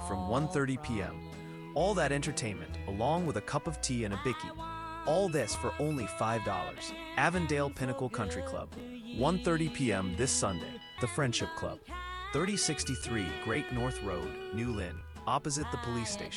from 1:30 p.m. All that entertainment, along with a cup of tea and a bicky. All this for only $5. Avondale Pinnacle Country Club. 1:30 p.m. this Sunday. The Friendship Club. 3063 Great North Road, New Lynn, opposite the police station.